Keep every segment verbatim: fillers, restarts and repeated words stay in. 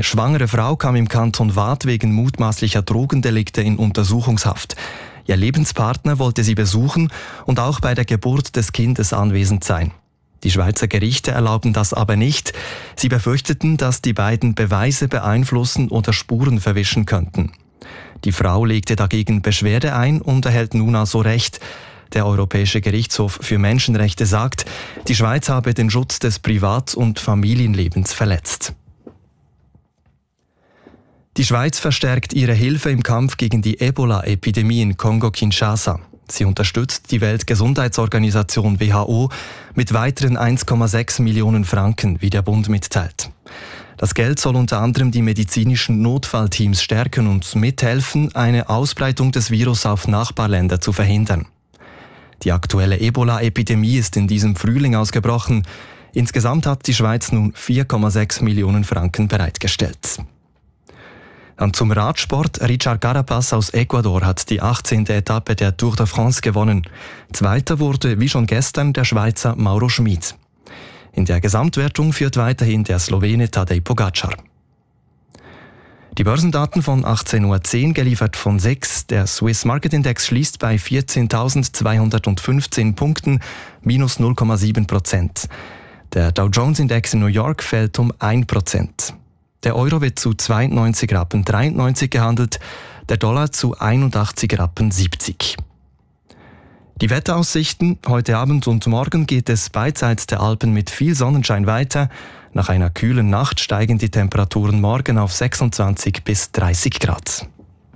schwangere Frau kam im Kanton Waadt wegen mutmaßlicher Drogendelikte in Untersuchungshaft. Ihr Lebenspartner wollte sie besuchen und auch bei der Geburt des Kindes anwesend sein. Die Schweizer Gerichte erlauben das aber nicht. Sie befürchteten, dass die beiden Beweise beeinflussen oder Spuren verwischen könnten. Die Frau legte dagegen Beschwerde ein und erhält nun also Recht. Der Europäische Gerichtshof für Menschenrechte sagt, die Schweiz habe den Schutz des Privat- und Familienlebens verletzt. Die Schweiz verstärkt ihre Hilfe im Kampf gegen die Ebola-Epidemie in Kongo-Kinshasa. Sie unterstützt die Weltgesundheitsorganisation W H O mit weiteren eins Komma sechs Millionen Franken, wie der Bund mitteilt. Das Geld soll unter anderem die medizinischen Notfallteams stärken und mithelfen, eine Ausbreitung des Virus auf Nachbarländer zu verhindern. Die aktuelle Ebola-Epidemie ist in diesem Frühling ausgebrochen. Insgesamt hat die Schweiz nun vier Komma sechs Millionen Franken bereitgestellt. Dann zum Radsport. Richard Carapaz aus Ecuador hat die achtzehnte Etappe der Tour de France gewonnen. Zweiter wurde, wie schon gestern, der Schweizer Mauro Schmid. In der Gesamtwertung führt weiterhin der Slowene Tadej Pogacar. Die Börsendaten von achtzehn Uhr zehn, geliefert von S E X. Der Swiss Market Index schließt bei vierzehntausendzweihundertfünfzehn Punkten, minus null Komma sieben Prozent. Der Dow Jones Index in New York fällt um ein Prozent. Der Euro wird zu zweiundneunzig Rappen dreiundneunzig gehandelt, der Dollar zu einundachtzig Rappen siebzig. Die Wetteraussichten: Heute Abend und morgen geht es beidseits der Alpen mit viel Sonnenschein weiter. Nach einer kühlen Nacht steigen die Temperaturen morgen auf sechsundzwanzig bis dreißig Grad.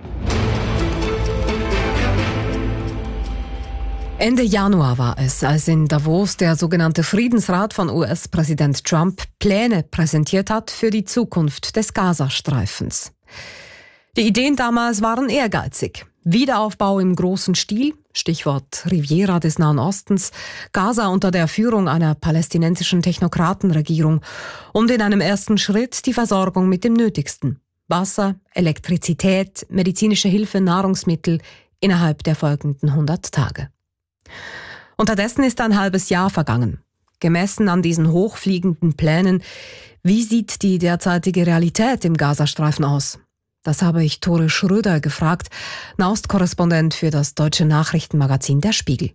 Ende Januar war es, als in Davos der sogenannte Friedensrat von U S-Präsident Trump Pläne präsentiert hat für die Zukunft des Gazastreifens. Die Ideen damals waren ehrgeizig. Wiederaufbau im großen Stil, Stichwort Riviera des Nahen Ostens, Gaza unter der Führung einer palästinensischen Technokratenregierung und in einem ersten Schritt die Versorgung mit dem Nötigsten: Wasser, Elektrizität, medizinische Hilfe, Nahrungsmittel innerhalb der folgenden hundert Tage. Unterdessen ist ein halbes Jahr vergangen. Gemessen an diesen hochfliegenden Plänen, wie sieht die derzeitige Realität im Gazastreifen aus? Das habe ich Tore Schröder gefragt, Nahostkorrespondent für das deutsche Nachrichtenmagazin Der Spiegel.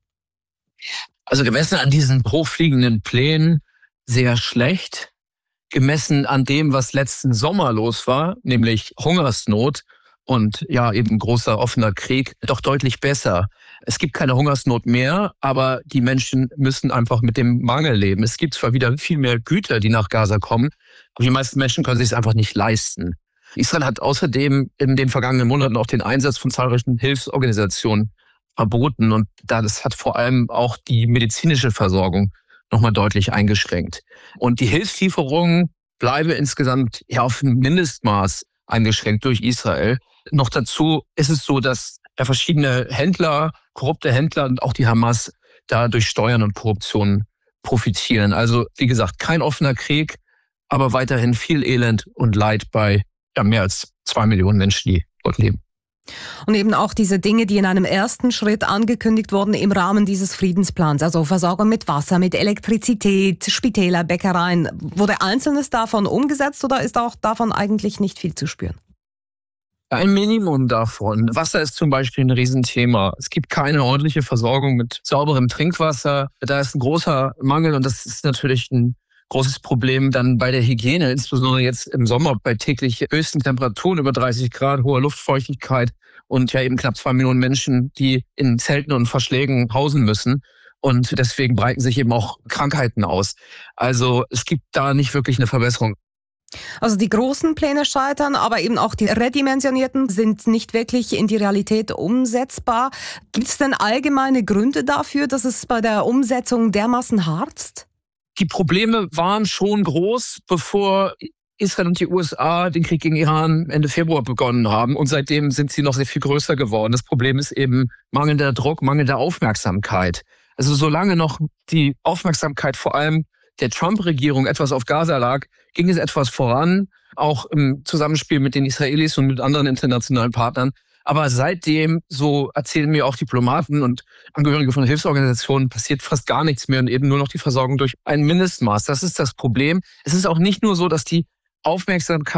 Also gemessen an diesen hochfliegenden Plänen sehr schlecht. Gemessen an dem, was letzten Sommer los war, nämlich Hungersnot und ja eben großer offener Krieg, doch deutlich besser. Es gibt keine Hungersnot mehr, aber die Menschen müssen einfach mit dem Mangel leben. Es gibt zwar wieder viel mehr Güter, die nach Gaza kommen, aber die meisten Menschen können sich es einfach nicht leisten. Israel hat außerdem in den vergangenen Monaten auch den Einsatz von zahlreichen Hilfsorganisationen verboten und das hat vor allem auch die medizinische Versorgung nochmal deutlich eingeschränkt. Und die Hilfslieferungen bleiben insgesamt ja auf ein Mindestmaß eingeschränkt durch Israel. Noch dazu ist es so, dass ja verschiedene Händler, korrupte Händler und auch die Hamas da durch Steuern und Korruption profitieren. Also wie gesagt, kein offener Krieg, aber weiterhin viel Elend und Leid bei ja, mehr als zwei Millionen Menschen, die dort leben. Und eben auch diese Dinge, die in einem ersten Schritt angekündigt wurden im Rahmen dieses Friedensplans, also Versorgung mit Wasser, mit Elektrizität, Spitäler, Bäckereien. Wurde Einzelnes davon umgesetzt oder ist auch davon eigentlich nicht viel zu spüren? Ein Minimum davon. Wasser ist zum Beispiel ein Riesenthema. Es gibt keine ordentliche Versorgung mit sauberem Trinkwasser. Da ist ein großer Mangel und das ist natürlich ein großes Problem dann bei der Hygiene, insbesondere jetzt im Sommer bei täglich höchsten Temperaturen über dreißig Grad, hoher Luftfeuchtigkeit und ja eben knapp zwei Millionen Menschen, die in Zelten und Verschlägen hausen müssen. Und deswegen breiten sich eben auch Krankheiten aus. Also es gibt da nicht wirklich eine Verbesserung. Also die großen Pläne scheitern, aber eben auch die redimensionierten sind nicht wirklich in die Realität umsetzbar. Gibt es denn allgemeine Gründe dafür, dass es bei der Umsetzung dermaßen harzt? Die Probleme waren schon groß, bevor Israel und die U S A den Krieg gegen Iran Ende Februar begonnen haben. Und seitdem sind sie noch sehr viel größer geworden. Das Problem ist eben mangelnder Druck, mangelnde Aufmerksamkeit. Also solange noch die Aufmerksamkeit vor allem der Trump-Regierung etwas auf Gaza lag, ging es etwas voran, auch im Zusammenspiel mit den Israelis und mit anderen internationalen Partnern. Aber seitdem, so erzählen mir auch Diplomaten und Angehörige von Hilfsorganisationen, passiert fast gar nichts mehr und eben nur noch die Versorgung durch ein Mindestmaß. Das ist das Problem. Es ist auch nicht nur so, dass die Aufmerksamkeit